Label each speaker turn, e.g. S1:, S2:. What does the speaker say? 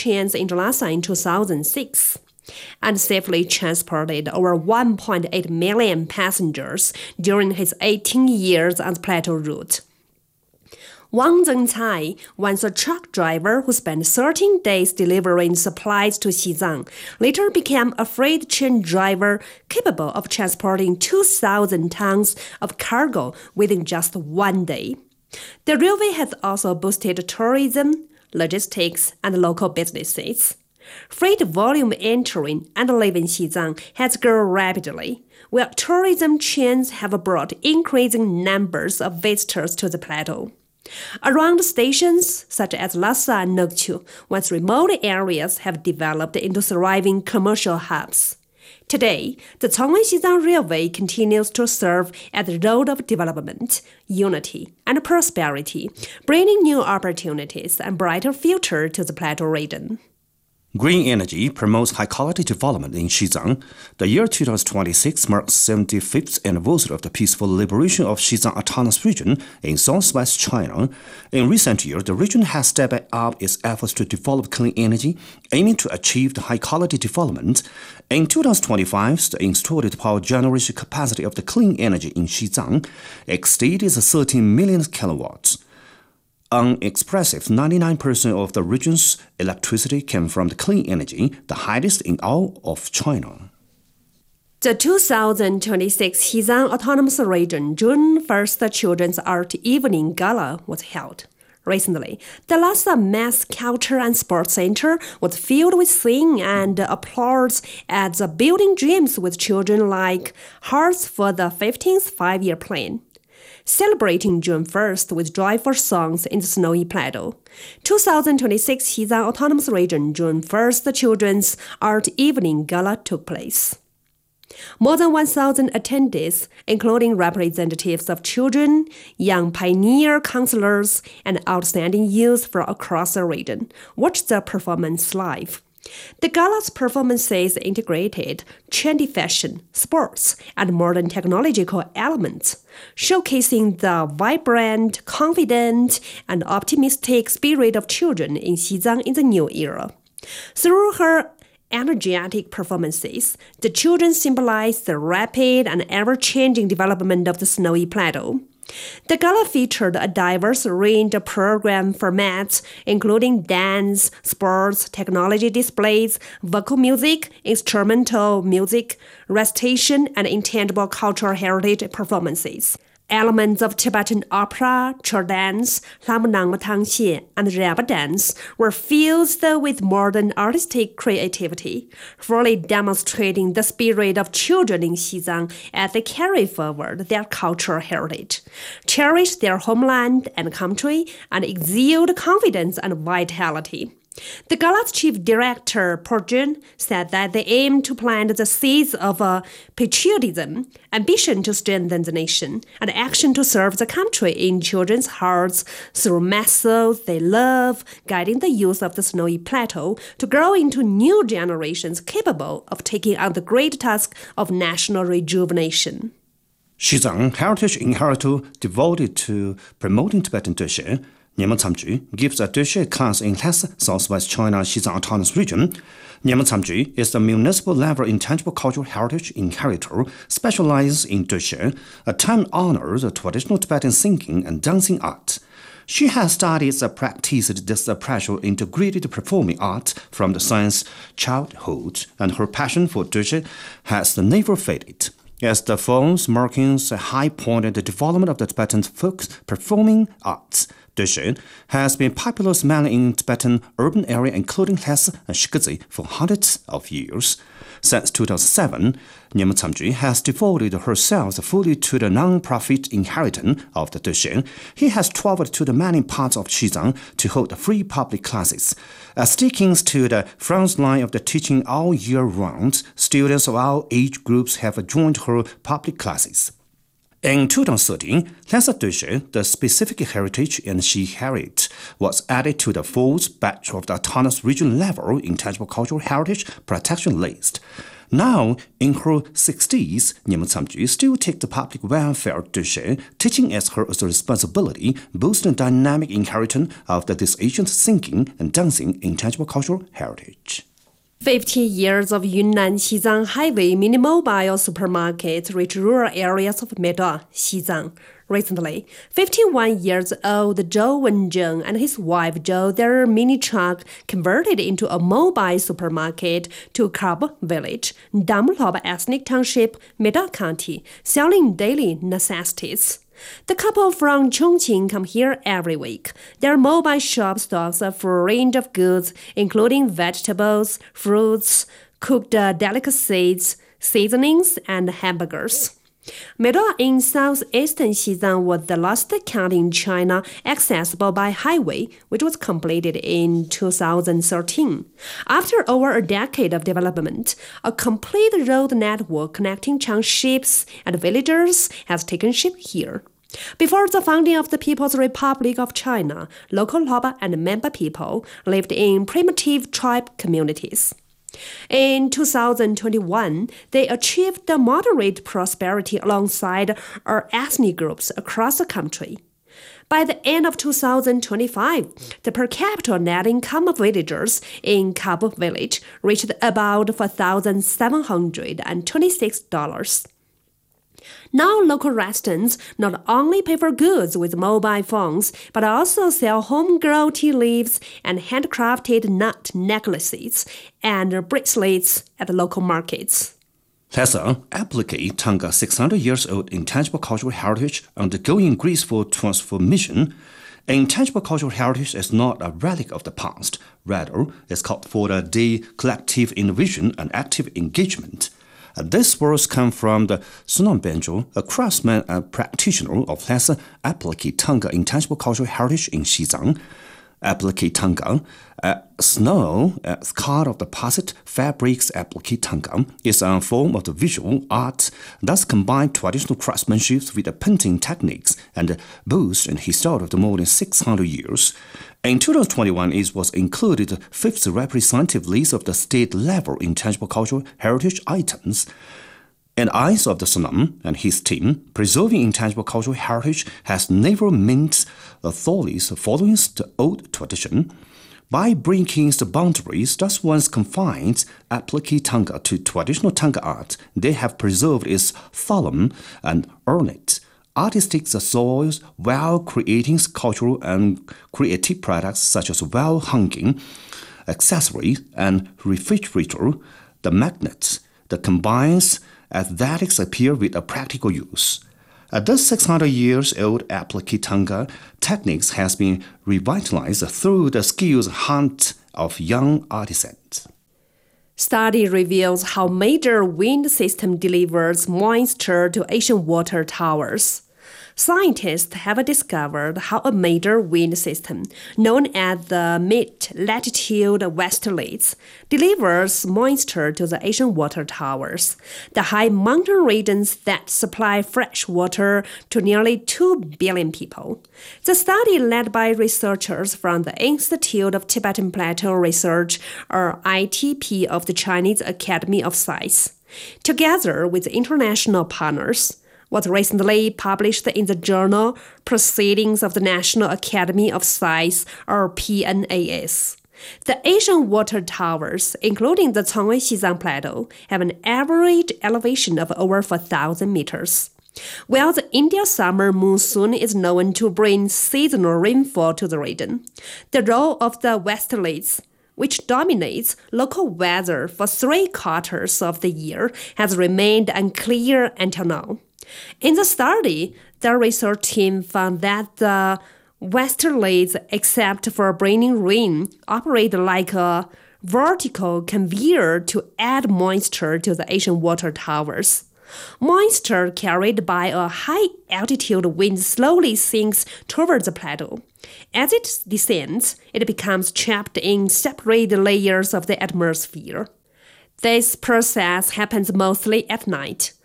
S1: chains in Lhasa in 2006 and safely transported over 1.8 million passengers during his 18 years on the plateau route. Wang Zhengcai, once a truck driver who spent 13 days delivering supplies to Xizang, later became a freight train driver capable of transporting 2,000 tons of cargo within just one day. The railway has also boosted tourism, logistics, and local businesses. Freight volume entering and leaving Xizang has grown rapidly, while tourism chains have brought increasing numbers of visitors to the plateau. Around stations such as Lhasa and Nokchu, once remote areas have developed into thriving commercial hubs. Today, the Congwen-Xizang Railway continues to serve as the road of development, unity, and prosperity, bringing new opportunities and brighter future to the plateau region.
S2: Green energy promotes high-quality development in Xizang. The year 2026 marks the 75th anniversary of the peaceful liberation of Xizang Autonomous Region in southwest China. In recent years, the region has stepped up its efforts to develop clean energy, aiming to achieve the high-quality development. In 2025, the installed power generation capacity of the clean energy in Xizang exceeded 13 million kilowatts. An expressive 99% of the region's electricity came from the clean energy, the highest in all of China.
S1: The 2026 Xizang Autonomous Region June 1st Children's Art Evening Gala was held. Recently, the Lhasa Mass Culture and Sports Center was filled with singing and applause as building dreams with children like Hearts for the 15th Five-Year Plan. Celebrating June 1st with joyful songs in the snowy plateau. 2026 Xizang Autonomous Region June 1st Children's Art Evening Gala took place. More than 1,000 attendees, including representatives of children, young pioneer counselors, and outstanding youth from across the region, watched the performance live. The gala's performances integrated trendy fashion, sports, and modern technological elements, showcasing the vibrant, confident, and optimistic spirit of children in Xizang in the new era. Through her energetic performances, the children symbolized the rapid and ever-changing development of the snowy plateau. The gala featured a diverse range of program formats, including dance, sports, technology displays, vocal music, instrumental music, recitation, and intangible cultural heritage performances. Elements of Tibetan opera, chur dance, Lamnang Matangxie, and Raba dance were fused with modern artistic creativity, fully demonstrating the spirit of children in Xizang as they carry forward their cultural heritage, cherish their homeland and country, and exude confidence and vitality. The gala's chief director, Po Jun, said that they aim to plant the seeds of patriotism, ambition to strengthen the nation, and action to serve the country in children's hearts through methods they love, guiding the youth of the snowy plateau to grow into new generations capable of taking on the great task of national rejuvenation.
S2: Xizang Heritage Inherited devoted to promoting Tibetan Dushe, Nyema Tsamju gives a Dushe class in Lhasa, southwest China Xizang Autonomous Region. Nyema Tsamju is the municipal-level intangible cultural heritage inheritor, specializes in Dushe, a time-honored traditional Tibetan singing and dancing art. She has studied and practiced this special integrated performing art from the science childhood, and her passion for Dushe has never faded. As the films marking a high point in the development of the Tibetan folk performing arts, Dushe has been popular mainly in Tibetan urban area including Lhasa and Shikadzi for hundreds of years. Since 2007, Nyema Tsamju has devoted herself fully to the non-profit inheritance of the Dushe. He has traveled to the many parts of Xizang to hold free public classes. Sticking to the front line of the teaching all year round, students of all age groups have joined her public classes. In 2013, Lhasa Dushe, the specific heritage and she heritage, was added to the fourth batch of the Autonomous Region level Intangible Cultural Heritage Protection List. Now, in her 60s, Niemen Chamju still takes the public welfare dish, teaching as her responsibility, boosting dynamic inheritance of this ancient singing and dancing intangible cultural heritage.
S1: 50 years of Yunnan-Xizang Highway mini-mobile supermarkets reach rural areas of Meida, Xizang. Recently, 51 years old Zhou Wenzheng and his wife drove their mini truck converted into a mobile supermarket to Kabo Village, Damloba Ethnic Township, Meida County, selling daily necessities. The couple from Chongqing come here every week. Their mobile shop stocks a full range of goods, including vegetables, fruits, cooked delicacies, seasonings, and hamburgers. Meida in southeastern Xizang was the last county in China accessible by highway, which was completed in 2013. After over a decade of development, a complete road network connecting townships and villages has taken shape here. Before the founding of the People's Republic of China, local Loba and Memba people lived in primitive tribe communities. In 2021, they achieved moderate prosperity alongside our ethnic groups across the country. By the end of 2025, the per capita net income of villagers in Kabo Village reached about $4,726. Now, local residents not only pay for goods with mobile phones, but also sell homegrown tea leaves and handcrafted nut necklaces and bracelets at the local markets.
S2: Lhasa, Applique Tanga 600 years old intangible cultural heritage undergoing graceful transformation. Intangible cultural heritage is not a relic of the past. Rather, it's called for the collective innovation and active engagement. These words come from the Sunan Benjo, a craftsman and practitioner of Lhasa Applique Tanga intangible cultural heritage in Xizang. Applique Tanga, snow, scarred of the posset fabrics Applique Tanga, is a form of the visual art that combines traditional craftsmanship with the painting techniques and boasts an history of more than 600 years. In 2021, it was included the 5th representative list of the state-level intangible cultural heritage items. In the eyes of the Sonam and his team, preserving intangible cultural heritage has never meant authorities following the old tradition. By breaking the boundaries that once confined Applique Tanga to traditional Tanga art, they have preserved its solemn and ornate artistic soils while creating cultural and creative products such as wall-hanging accessories and refrigerator, the magnets that combines aesthetics appeal with a practical use. This 600 years old Applique Tanga techniques has been revitalized through the skills hunt of young artisans.
S1: Study reveals how major wind system delivers moisture to ocean water towers. Scientists have discovered how a major wind system, known as the mid-latitude westerlies, delivers moisture to the ocean water towers, the high mountain regions that supply fresh water to nearly 2 billion people. The study, led by researchers from the Institute of Tibetan Plateau Research, or ITP, of the Chinese Academy of Science, together with international partners, was recently published in the journal Proceedings of the National Academy of Science, or PNAS. The Asian water towers, including the Congwei Xizang Plateau, have an average elevation of over 4,000 meters. While the India summer monsoon is known to bring seasonal rainfall to the region, the role of the westerlies, which dominates local weather for 3/4 of the year, has remained unclear until now. In the study, the research team found that the westerlies, except for bringing rain, operate like a vertical conveyor to add moisture to the ocean water towers. Moisture carried by a high-altitude wind slowly sinks towards the plateau. As it descends, it becomes trapped in separate layers of the atmosphere. This process happens mostly at night.